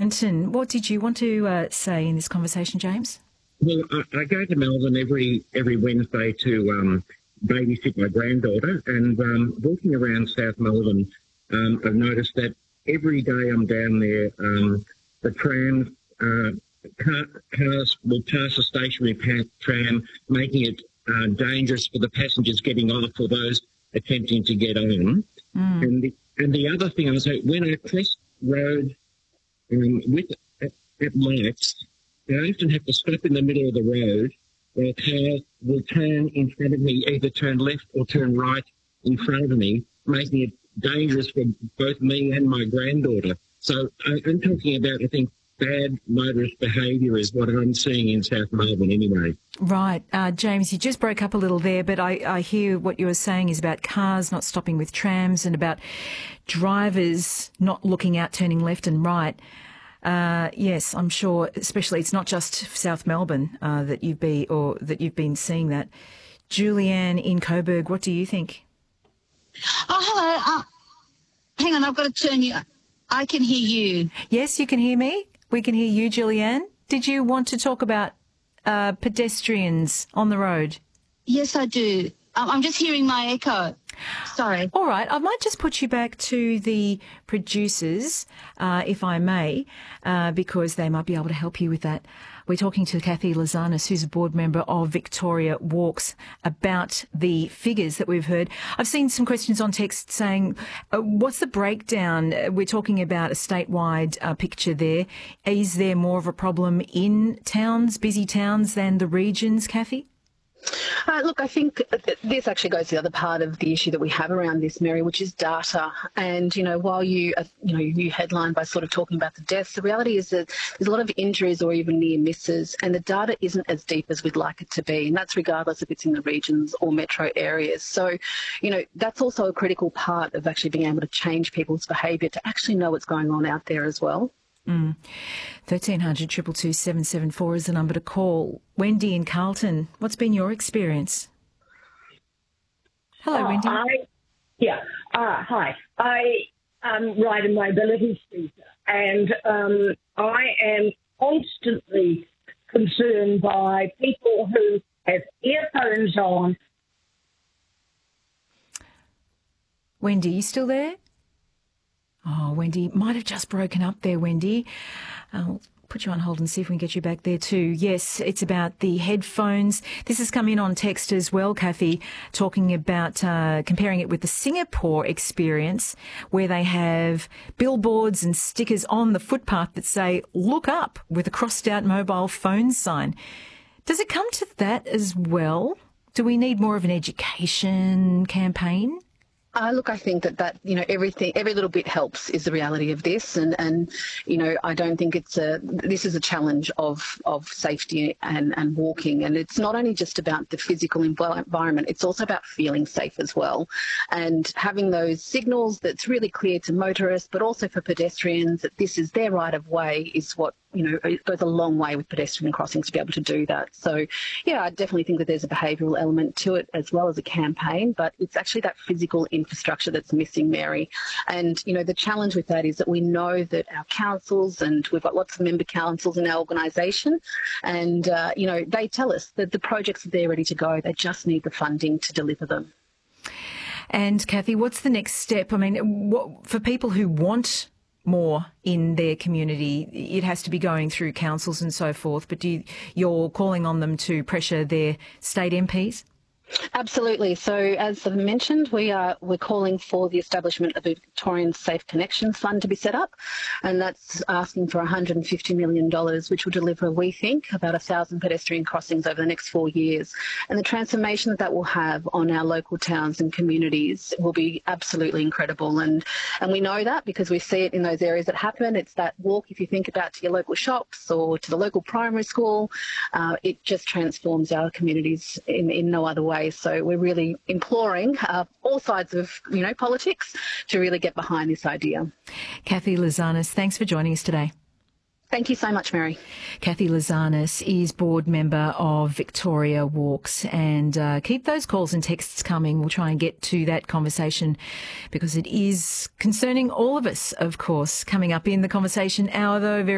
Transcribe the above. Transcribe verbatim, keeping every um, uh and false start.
Edmonton. What did you want to uh, say in this conversation, James? Well, I, I go to Melbourne every every Wednesday to um, babysit my granddaughter, and um, walking around South Melbourne, um, I've noticed that every day I'm down there, um, the trams, uh, car, cars will pass a stationary pa- tram, making it uh, dangerous for the passengers getting off or those attempting to get on. Mm. And the, and the other thing I was saying, when I cross road um, with at, at lights, I often have to stop in the middle of the road where a car will turn in front of me, either turn left or turn right in front of me, making it dangerous for both me and my granddaughter. So I, I'm talking about, I think, bad motorist behaviour is what I'm seeing in South Melbourne anyway. Right. Uh, James, you just broke up a little there, but I, I hear what you were saying is about cars not stopping with trams and about drivers not looking out, turning left and right. Uh, yes, I'm sure, especially it's not just South Melbourne uh, that you've been, or that you've been seeing that. Julianne in Coburg, what do you think? Oh, hello. Uh, hang on, I've got to turn you. I can hear you. Yes, you can hear me. We can hear you, Julianne. Did you want to talk about uh, pedestrians on the road? Yes, I do. Um, I'm just hearing my echo. Sorry. All right. I might just put you back to the producers, uh, if I may, uh, because they might be able to help you with that. We're talking to Kathy Lazanis, who's a board member of Victoria Walks, about the figures that we've heard. I've seen some questions on text saying, uh, what's the breakdown? We're talking about a statewide uh, picture there. Is there more of a problem in towns, busy towns, than the regions, Kathy? Uh, look, I think this actually goes to the other part of the issue that we have around this, Mary, which is data. And, you know, while you, uh, you know, you headline by sort of talking about the deaths, the reality is that there's a lot of injuries or even near misses, and the data isn't as deep as we'd like it to be. And that's regardless if it's in the regions or metro areas. So, you know, that's also a critical part of actually being able to change people's behaviour, to actually know what's going on out there as well. Mm. thirteen hundred, two two two, seven seven four is the number to call. Wendy in Carlton, what's been your experience? Hello, uh, Wendy. I, yeah, uh, hi. I um, ride a mobility scooter, and um, I am constantly concerned by people who have earphones on. Wendy, you still there? Oh, Wendy, might have just broken up there, Wendy. I'll put you on hold and see if we can get you back there too. Yes, it's about the headphones. This has come in on text as well, Kathy, talking about uh, comparing it with the Singapore experience, where they have billboards and stickers on the footpath that say, look up, with a crossed out mobile phone sign. Does it come to that as well? Do we need more of an education campaign? Uh, look, I think that, that, you know, everything, every little bit helps is the reality of this. And, and you know, I don't think it's a, this is a challenge of, of safety and, and walking. And it's not only just about the physical environment, it's also about feeling safe as well. And having those signals that's really clear to motorists, but also for pedestrians, that this is their right of way, is what, you know, it goes a long way with pedestrian crossings to be able to do that. So, yeah, I definitely think that there's a behavioural element to it as well as a campaign, but it's actually that physical infrastructure that's missing, Mary. And, you know, the challenge with that is that we know that our councils, and we've got lots of member councils in our organisation, and, uh, you know, they tell us that the projects are there ready to go. They just need the funding to deliver them. And, Kathy, what's the next step? I mean, what, for people who want more in their community, it has to be going through councils and so forth, but do you, you're calling on them to pressure their state M Ps? Absolutely. So, as I've mentioned, we are we're calling for the establishment of a Victorian Safe Connections Fund to be set up, and that's asking for one hundred fifty million dollars, which will deliver, we think, about a thousand pedestrian crossings over the next four years. And the transformation that that will have on our local towns and communities will be absolutely incredible. And and we know that because we see it in those areas that happen. It's that walk, if you think about, to your local shops or to the local primary school, uh, it just transforms our communities in, in no other way. So we're really imploring uh, all sides of, you know, politics to really get behind this idea. Kathy Lazanis, thanks for joining us today. Thank you so much, Mary. Kathy Lazanis is board member of Victoria Walks, and uh, keep those calls and texts coming. We'll try and get to that conversation because it is concerning all of us, of course. Coming up in the conversation hour, though, very